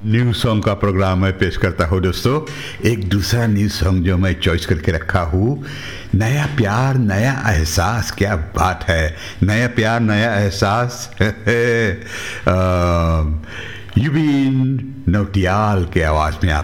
New song का programme मैं पेश करता हूँ दोस्तों। एक दूसरा न्यू सॉन्ग जो मैं चॉइस करके रखा हूँ, नया प्यार नया एहसास। क्या बात है, नया प्यार नया एहसास। युबीन नौटियाल के आवाज़ में आप